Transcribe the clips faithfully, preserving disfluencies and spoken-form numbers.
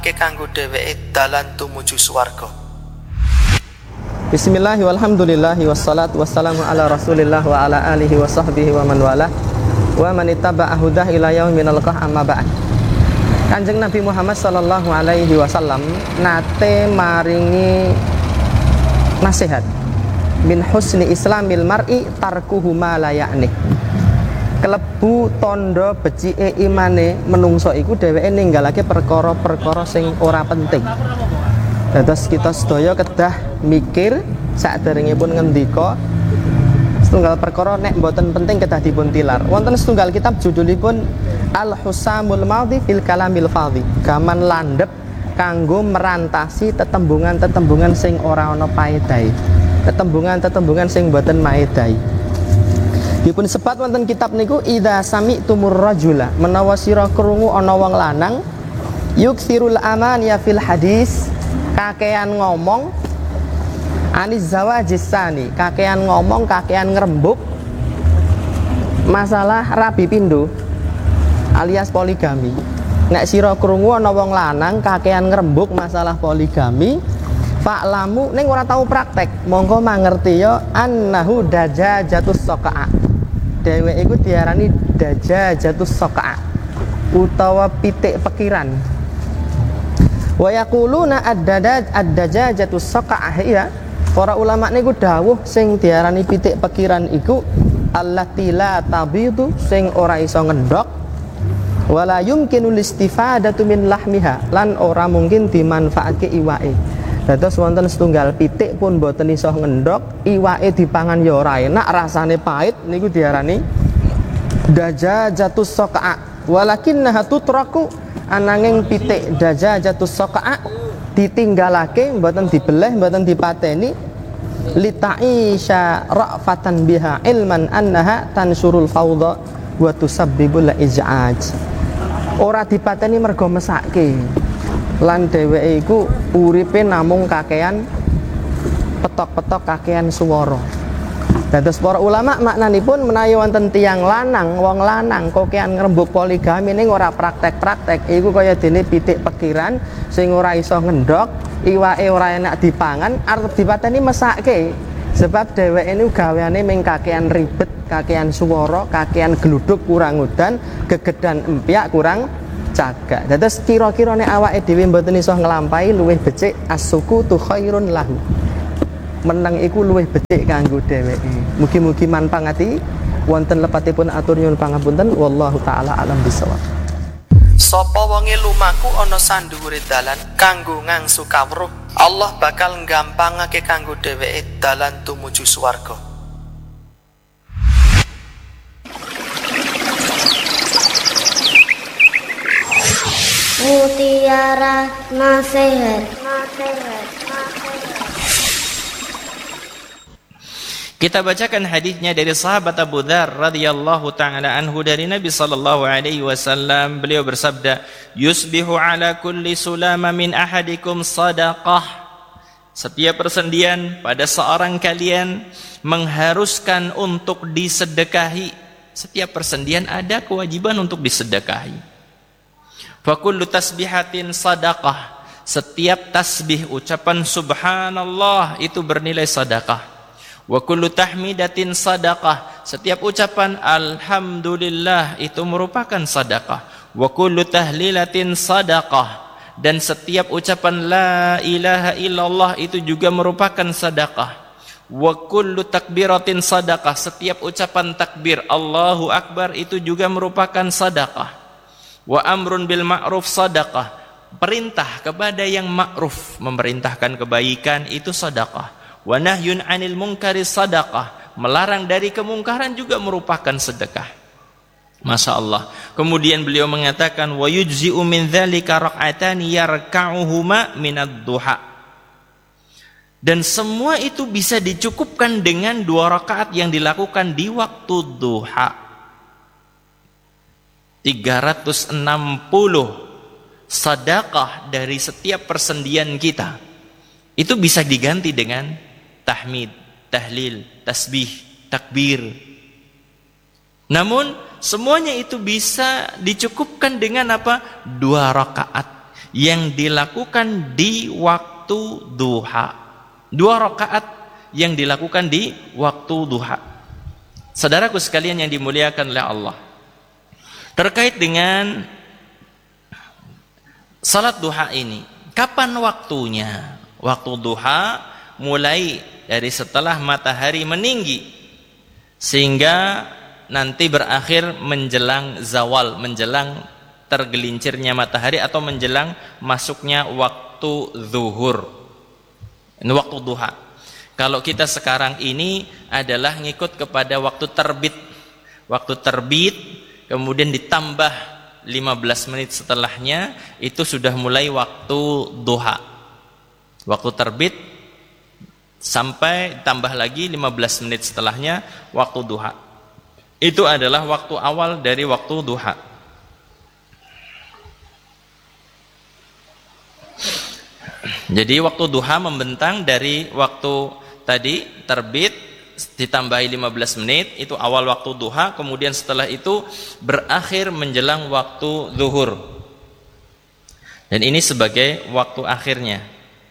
kanggo dheweke dalan tumuju swarga. Bismillahi walhamdulillahi wassalatu wassalamu ala rasulillah wa ala alihi wa sahbihi wa man wala wa man ittaba'a hudah ila yaumil qiyamah, amma ba'd. Kanjeng Nabi Muhammad sallallahu alaihi wasallam nate maringi nasihat min husni islamil mar'i tarkuhu ma la ya'ni. Kelebu tondo becike imane menungso iku dheweke ninggalake perkara-perkara sing ora penting. Dados kita sedaya kedah mikir saderengipun ngendika setunggal perkara nek mboten penting kedah dipun tilar. Wonten setunggal kitab judulipun Al-Husamul Madhi fil Kalamil Fadhi. Gaman landhep kanggo merantasi tetembungan-tetembungan sing ora ana paedahe. Tetembungan-tetembungan sing mboten maedai. Dipun sebat wonten kitab niku idza sami'tumur rajula, menawa sira krungu ana wong lanang yukthirul amaniya fil hadis, kakean ngomong anis zawajis sani, kakean ngomong, kakean ngrembug masalah rabi pindho alias poligami. Nek sira krungu ana wong lanang kakean ngrembug masalah poligami, fa'lamu ning ora tau praktek, monggo mangerti ya annahu dajajatus sokaa. Dheweke iku diarani dajajatus sokaa utawa pitik pekiran. Wa yaquluna ad-dadaj ad-dajajatus sokaa ya. Para ulama niku dawuh sing diarani pitik pekiran iku allati la tabidu, sing ora iso ngendhok, wala yumkinul istifadatu min lahmiha, lan ora mungkin dimanfaatke iwake. Dados wonten setunggal pitik pun boten iso ngendhok, iwake dipangan ya ora enak, rasane pahit, niku diarani dajajatus sokaa. Walakinnaha tutraku, ananging pitik dajajatus sokaa ditinggalake, mboten dibeleh, mboten dipateni, lita'isha ra'fatan biha ilman annaha tansurul fawdha wa tusabbibul ij'aj. Ora dipateni mergo mesake. Lan dheweke iku uripe namung kakean petok-petok, kakean swara. Dados para ulama maknanipun menawi wonten tiyang lanang, wong lanang kakean ngrembug poligami ning ora praktek-praktek, iku kaya dene pitik pekiran sing ora iso ngendhok, iwake ora enak dipangan, arep dipateni mesake. Sebab dheweke niku gaweane ming kakean ribet, kakean swara, kakean gluduk kurang udan, gegedan empyak kurang cagak. Dados kira-kira nek awake dhewe mboten iso nglampahi luwih becik as-sukutu khairun lahu. Meneng iku luwih becik kanggo dheweke. Mugi-mugi manpangati. Wonten lepatipun atur nyuwun pangapunten, wallahu taala alam bisawab. Sapa wonge lumaku ana sandhuwure dalan kanggo ngangsu kawruh, Allah bakal nggampangake kanggo dheweke dalan tumuju swarga. Mutiara nasihat, nasihat, nasihat. Kita bacakan hadisnya dari sahabat Abu Dzar radhiyallahu taala anhu dari Nabi sallallahu alaihi wasallam. Beliau bersabda, "Yusbihu ala kulli sulama min ahadikum sadaqah." Setiap persendian pada seorang kalian mengharuskan untuk disedekahi. Setiap persendian ada kewajiban untuk disedekahi. Fa kullu tasbihatin sadaqah. Setiap tasbih ucapan subhanallah itu bernilai sedekah. Wa kullu tahmidatin sadaqah. Setiap ucapan alhamdulillah itu merupakan sedekah. Wa kullu tahlilatin sadaqah. Dan setiap ucapan la ilaha illallah itu juga merupakan sedekah. Wa kullu takbiratin sadaqah. Setiap ucapan takbir Allahu akbar itu juga merupakan sedekah. Wa amrun bil ma'ruf sadaqah. Perintah kepada yang ma'ruf, memerintahkan kebaikan itu sedekah. Wa nahyun 'anil munkari sadaqah. Melarang dari kemungkaran juga merupakan sedekah. Masya Allah. Kemudian beliau mengatakan wa yujzi'u min dzalika rak'atani yarka'uhuma minad duha. Dan semua itu bisa dicukupkan dengan dua rakaat yang dilakukan di waktu duha. tiga ratus enam puluh sedekah dari setiap persendian kita itu bisa diganti dengan tahmid, tahlil, tasbih, takbir. Namun semuanya itu bisa dicukupkan dengan apa? Dua rakaat yang dilakukan di waktu duha. Dua rakaat yang dilakukan di waktu duha. Saudaraku sekalian yang dimuliakan oleh Allah, terkait dengan salat duha ini, kapan waktunya? Waktu duha mulai dari setelah matahari meninggi sehingga nanti berakhir menjelang zawal, menjelang tergelincirnya matahari atau menjelang masuknya waktu zuhur. Ini waktu duha. Kalau kita sekarang ini adalah ngikut kepada waktu terbit. Waktu terbit kemudian ditambah lima belas menit setelahnya itu sudah mulai waktu duha. Waktu terbit sampai tambah lagi lima belas menit setelahnya waktu duha. Itu adalah waktu awal dari waktu duha. Jadi waktu duha membentang dari waktu tadi terbit ditambahi lima belas menit, itu awal waktu duha, kemudian setelah itu berakhir menjelang waktu zuhur. Dan ini sebagai waktu akhirnya.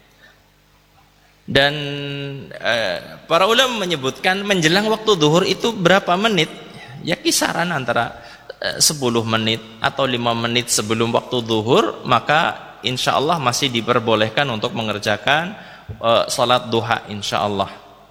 Dan eh, para ulama menyebutkan menjelang waktu zuhur itu berapa menit? Ya kisaran antara eh, sepuluh menit atau lima menit sebelum waktu zuhur, maka insya Allah masih diperbolehkan untuk mengerjakan uh, salat duha insya Allah.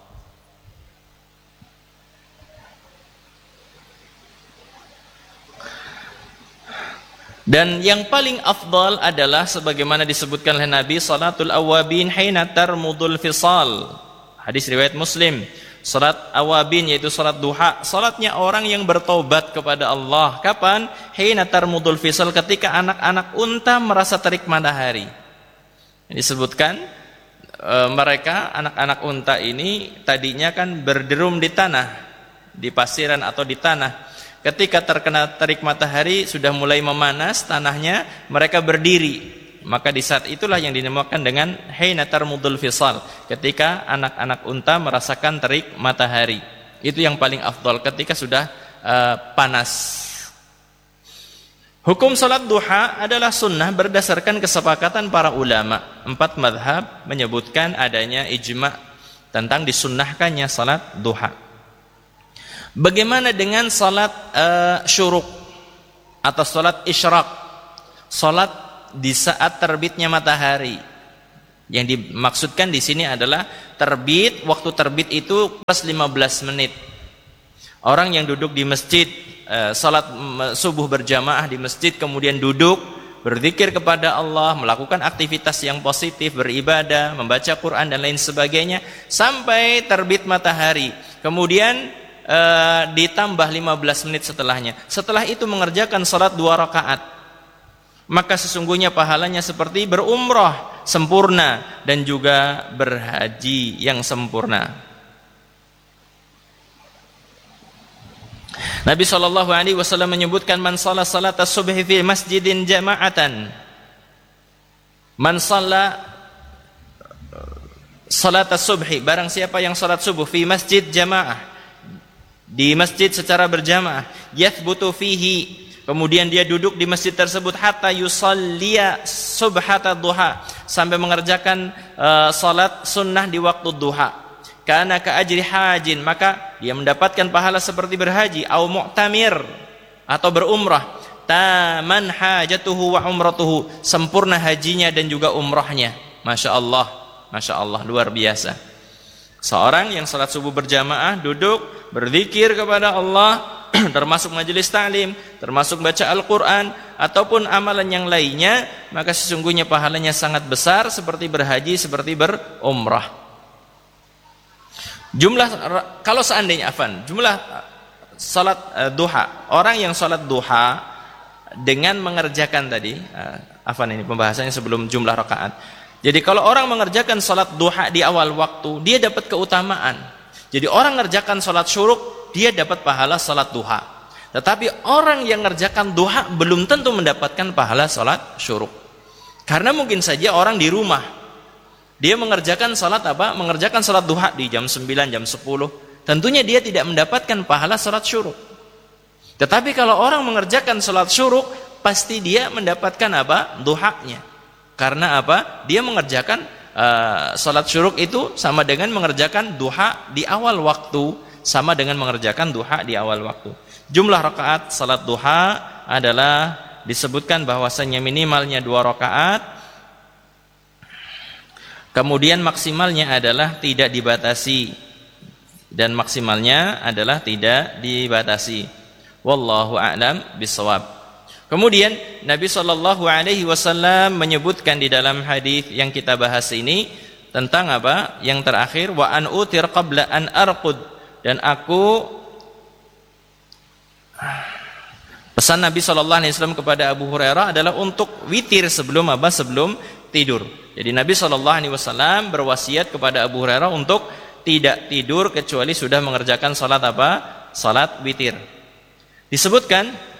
Dan yang paling afdal adalah sebagaimana disebutkan oleh Nabi, salatul awabin hina tarmudul fisal. Hadis riwayat Muslim. Salat awabin yaitu salat duha, salatnya orang yang bertobat kepada Allah. Kapan? Hina tarmudul fisal, ketika anak-anak unta merasa terik matahari. Disebutkan e, mereka anak-anak unta ini tadinya kan berderum di tanah, di pasiran atau di tanah. Ketika terkena terik matahari sudah mulai memanas tanahnya, mereka berdiri. Maka di saat itulah yang dinamakan dengan hina tarmudul fisal, ketika anak-anak unta merasakan terik matahari. Itu yang paling afdal ketika sudah uh, panas. Hukum salat duha adalah sunnah berdasarkan kesepakatan para ulama. Empat madhab menyebutkan adanya ijma' tentang disunnahkannya salat duha. Bagaimana dengan salat uh, syuruk atau salat isyraq? Salat di saat terbitnya matahari. Yang dimaksudkan di sini adalah terbit, waktu terbit itu plus lima belas menit. Orang yang duduk di masjid, eh, salat subuh berjamaah di masjid, kemudian duduk berzikir kepada Allah, melakukan aktivitas yang positif, beribadah, membaca Quran dan lain sebagainya sampai terbit matahari. Kemudian eh, ditambah lima belas menit setelahnya. Setelah itu mengerjakan salat dua rakaat. Maka sesungguhnya pahalanya seperti berumrah sempurna dan juga berhaji yang sempurna. Nabi shallallahu alaihi wasallam menyebutkan, man shalla salata subhi fi masjidin jama'atan, man shalla salata subhi, barang siapa yang salat subuh fi masjid jama'ah, di masjid secara berjamaah, yathbutu fihi, kemudian dia duduk di masjid tersebut hatta yusalliya subhata duha, sampai mengerjakan uh, salat sunnah di waktu duha. Kana ka ajri hajin, maka dia mendapatkan pahala seperti berhaji, au mu'tamir, atau berumrah. Taman hajatuhu wa umratuhu, sempurna hajinya dan juga umrahnya. Masya Allah, Masya Allah, luar biasa. Seorang yang salat subuh berjamaah, duduk berzikir kepada Allah, termasuk majelis ta'lim, termasuk baca Al-Quran, ataupun amalan yang lainnya, maka sesungguhnya pahalanya sangat besar seperti berhaji, seperti berumrah. Jumlah, kalau seandainya afan, jumlah salat uh, duha, orang yang salat duha dengan mengerjakan tadi, uh, afan ini pembahasannya sebelum jumlah rakaat. Jadi kalau orang mengerjakan salat duha di awal waktu, dia dapat keutamaan. Jadi orang mengerjakan salat syuruk, dia dapat pahala salat duha. Tetapi orang yang mengerjakan duha belum tentu mendapatkan pahala salat syuruk. Karena mungkin saja orang di rumah, dia mengerjakan salat apa? Mengerjakan salat duha di jam sembilan, jam sepuluh. Tentunya dia tidak mendapatkan pahala salat syuruk. Tetapi kalau orang mengerjakan salat syuruk, pasti dia mendapatkan apa? Duhanya. Karena apa? Dia mengerjakan uh, salat syuruk itu sama dengan mengerjakan duha di awal waktu, sama dengan mengerjakan duha di awal waktu. Jumlah rakaat salat duha adalah disebutkan bahwasanya minimalnya dua rakaat, kemudian maksimalnya adalah tidak dibatasi, dan maksimalnya adalah tidak dibatasi. Wallahu a'lam bishawab. Kemudian Nabi shallallahu alaihi wasallam menyebutkan di dalam hadis yang kita bahas ini tentang apa? Yang terakhir, wa an utir qabla an arqud, dan aku, pesan Nabi shallallahu alaihi wasallam kepada Abu Hurairah adalah untuk witir sebelum apa? Sebelum tidur. Jadi Nabi shallallahu alaihi wasallam berwasiat kepada Abu Hurairah untuk tidak tidur kecuali sudah mengerjakan salat apa? Salat witir. Disebutkan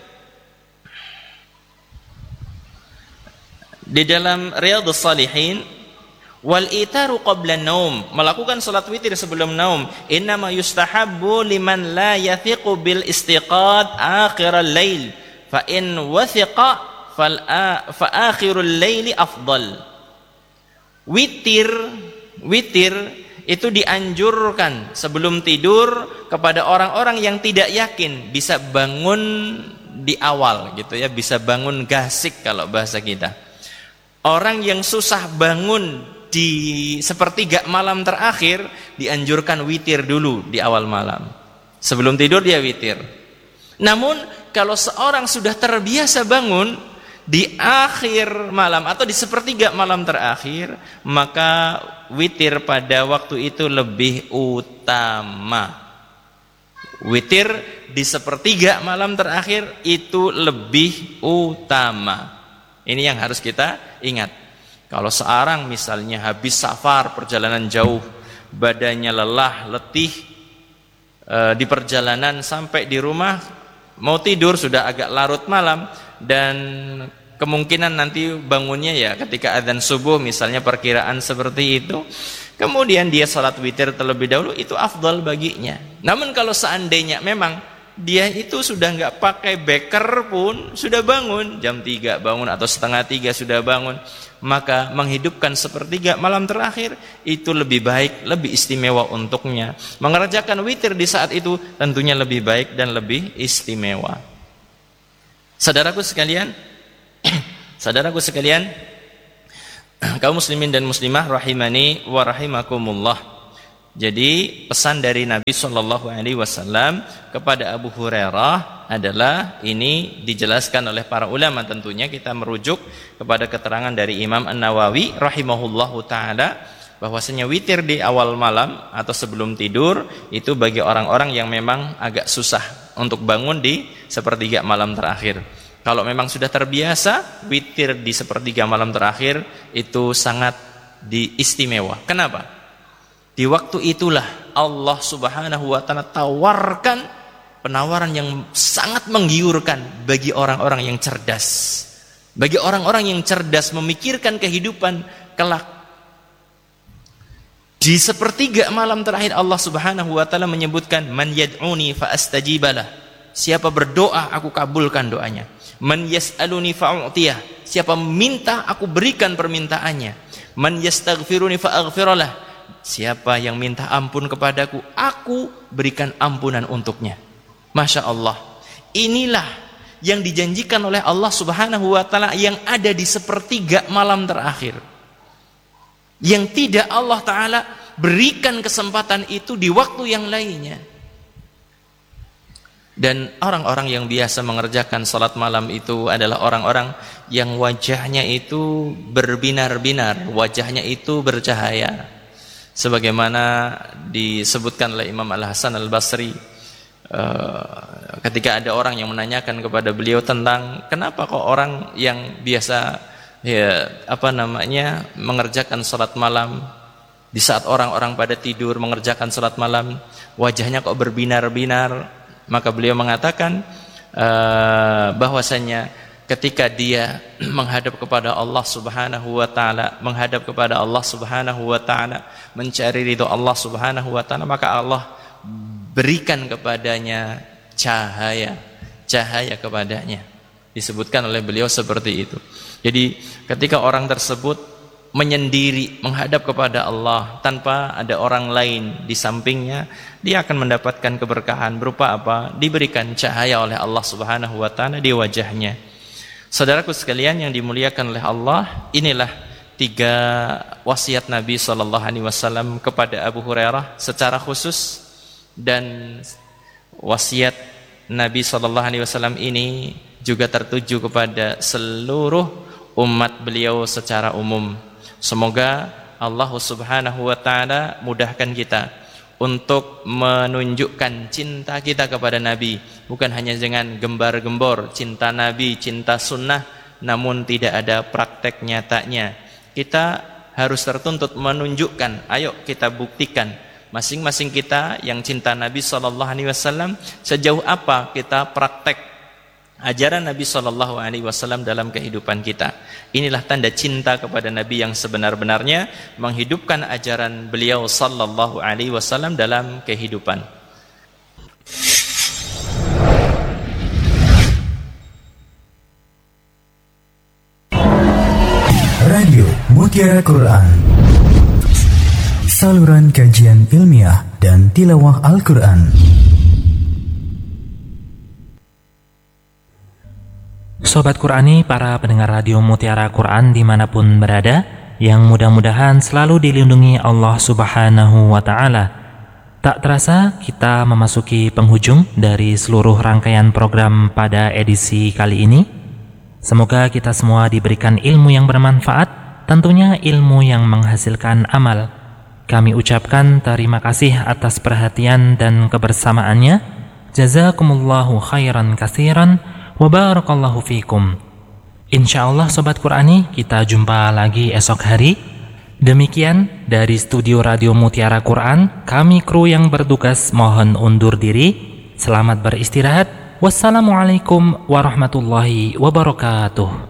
di dalam Riyadhus Shalihin, wal itaru qabla naum, melakukan salat witir sebelum naum, innama yustahabbu liman la yathiqu bil istiqad akhiral lail, fa in wathiqa fal fa akhirul laili afdal. Witir witir itu dianjurkan sebelum tidur kepada orang-orang yang tidak yakin bisa bangun di awal gitu ya, bisa bangun gasik kalau bahasa kita. Orang yang susah bangun di sepertiga malam terakhir dianjurkan witir dulu di awal malam. Sebelum tidur dia witir. Namun kalau seorang sudah terbiasa bangun di akhir malam atau di sepertiga malam terakhir, maka witir pada waktu itu lebih utama. Witir di sepertiga malam terakhir itu lebih utama. Ini yang harus kita ingat. Kalau seorang misalnya habis safar, perjalanan jauh, badannya lelah, letih e, di perjalanan, sampai di rumah mau tidur sudah agak larut malam, dan kemungkinan nanti bangunnya ya ketika adzan subuh misalnya, perkiraan seperti itu, kemudian dia salat witir terlebih dahulu, itu afdal baginya. Namun kalau seandainya memang dia itu sudah nggak pakai beker pun sudah bangun, jam tiga bangun atau setengah tiga sudah bangun, maka menghidupkan sepertiga malam terakhir itu lebih baik, lebih istimewa untuknya. Mengerjakan witir di saat itu tentunya lebih baik dan lebih istimewa. Saudaraku sekalian, saudaraku sekalian, kaum muslimin dan muslimah rahimani wa rahimakumullah. Jadi pesan dari Nabi shallallahu alaihi wasallam kepada Abu Hurairah adalah, ini dijelaskan oleh para ulama, tentunya kita merujuk kepada keterangan dari Imam An-Nawawi rahimahullahu taala, bahwasanya witir di awal malam atau sebelum tidur itu bagi orang-orang yang memang agak susah untuk bangun di sepertiga malam terakhir. Kalau memang sudah terbiasa, witir di sepertiga malam terakhir itu sangat diistimewa. Kenapa? Di waktu itulah Allah subhanahu wa ta'ala tawarkan penawaran yang sangat menggiurkan bagi orang-orang yang cerdas. Bagi orang-orang yang cerdas memikirkan kehidupan kelak. Di sepertiga malam terakhir Allah subhanahu wa ta'ala menyebutkan, man yad'uni fa astajibalah, siapa berdoa aku kabulkan doanya. Man yas'aluni fa'u'tiyah, siapa minta aku berikan permintaannya. Man yastaghfiruni fa'aghfiralah, siapa yang minta ampun kepadaku, aku berikan ampunan untuknya. Masya Allah, inilah yang dijanjikan oleh Allah subhanahu wa ta'ala yang ada di sepertiga malam terakhir, yang tidak Allah ta'ala berikan kesempatan itu di waktu yang lainnya. Dan orang-orang yang biasa mengerjakan salat malam itu adalah orang-orang yang wajahnya itu berbinar-binar, wajahnya itu bercahaya. Sebagaimana disebutkan oleh Imam Al-Hasan Al-Basri, uh, ketika ada orang yang menanyakan kepada beliau tentang kenapa kok orang yang biasa ya apa namanya mengerjakan salat malam di saat orang-orang pada tidur mengerjakan salat malam wajahnya kok berbinar-binar, maka beliau mengatakan uh, bahwasanya ketika dia menghadap kepada Allah subhanahu wa ta'ala, menghadap kepada Allah subhanahu wa ta'ala, mencari ridho Allah subhanahu wa ta'ala, maka Allah berikan kepadanya cahaya, cahaya kepadanya. Disebutkan oleh beliau seperti itu. Jadi ketika orang tersebut menyendiri menghadap kepada Allah tanpa ada orang lain di sampingnya, dia akan mendapatkan keberkahan berupa apa? Diberikan cahaya oleh Allah Subhanahu wa taala di wajahnya. Saudaraku sekalian yang dimuliakan oleh Allah, inilah tiga wasiat Nabi sallallahu alaihi wasallam kepada Abu Hurairah secara khusus, dan wasiat Nabi sallallahu alaihi wasallam ini juga tertuju kepada seluruh umat beliau secara umum. Semoga Allah Subhanahu wa taala mudahkan kita untuk menunjukkan cinta kita kepada Nabi, bukan hanya dengan gembar-gembor cinta Nabi, cinta sunnah, namun tidak ada praktek nyatanya. Kita harus tertuntut menunjukkan, ayo kita buktikan masing-masing kita yang cinta Nabi sallallahu alaihi wasallam, sejauh apa kita praktek ajaran Nabi sallallahu alaihi wasallam dalam kehidupan kita. Inilah tanda cinta kepada Nabi yang sebenar-benarnya, menghidupkan ajaran beliau sallallahu alaihi wasallam dalam kehidupan. Radio Mutiara Quran, saluran kajian ilmiah dan tilawah Al-Quran. Sobat Qurani, para pendengar radio Mutiara Quran dimanapun berada, yang mudah-mudahan selalu dilindungi Allah Subhanahu wa ta'ala. Tak terasa kita memasuki penghujung dari seluruh rangkaian program pada edisi kali ini. Semoga kita semua diberikan ilmu yang bermanfaat, tentunya ilmu yang menghasilkan amal. Kami ucapkan terima kasih atas perhatian dan kebersamaannya. Jazakumullahu khairan katsiran wa barakallahu fikum. Insyaallah Sobat Qurani, kita jumpa lagi esok hari. Demikian dari studio Radio Mutiara Quran, kami kru yang bertugas mohon undur diri. Selamat beristirahat. Wassalamualaikum warahmatullahi wabarakatuh.